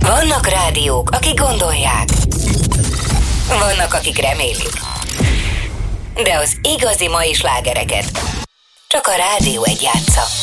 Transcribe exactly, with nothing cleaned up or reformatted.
Vannak rádiók, akik gondolják. Vannak, akik remélik. De az igazi mai slágereket csak a Rádió egy játsza.